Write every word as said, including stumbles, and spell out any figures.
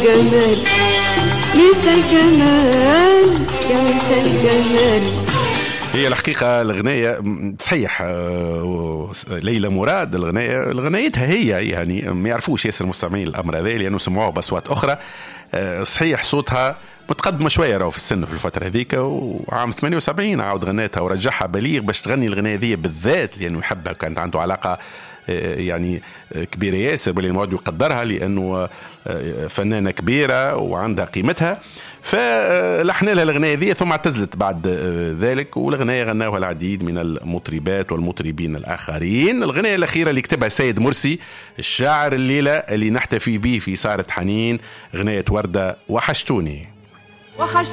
الجمال مسا الجمال يا مسا الجمال. هي الحقيقة الغنية صحيح ليلى مراد الغنية الغنيتها هي يعني ما يعرفوش ياسر المستمعين الأمر هذا لأنه سمعوه بأصوات أخرى. صحيح صوتها متقدمة شوية راهو في السن في الفترة هذيك، وعام ثمانية وسبعين عاود غنيتها ورجعها بليغ باش تغني الغنية ذي بالذات لأنه يحبها، كانت عنده علاقة يعني كبيرة ياسر بل المواد يقدرها لأنه فنانة كبيرة وعندها قيمتها، فلحنا لها الغناية ذي ثم اعتزلت بعد ذلك، والغناية غناوها العديد من المطربات والمطربين الآخرين. الغناية الأخيرة اللي كتبها سيد مرسي الشاعر الليلة اللي نحتفي به في سهرة حنين، غناية وردة وحشتوني.